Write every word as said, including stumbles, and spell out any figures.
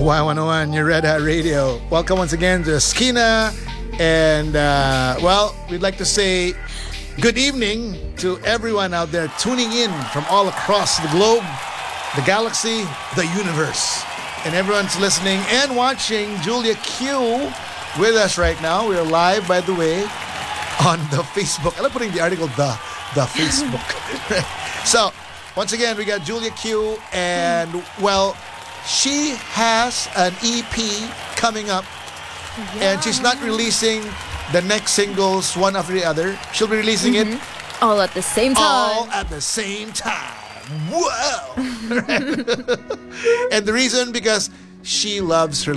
Y one oh one, your Red Hat Radio. Welcome once again to Esquina. And, uh, well, we'd like to say good evening to everyone out there tuning in from all across the globe, the galaxy, the universe. And everyone's listening and watching Julia Q with us right now. We're live, by the way, on the Facebook. I love putting the article, the, the Facebook. So, once again, we got Julia Q, and, well, she has an E P coming up, yeah. And she's not releasing the next singles one after the other. She'll be releasing mm-hmm. it all at the same time. All at the same time. Whoa! And the reason, because she loves her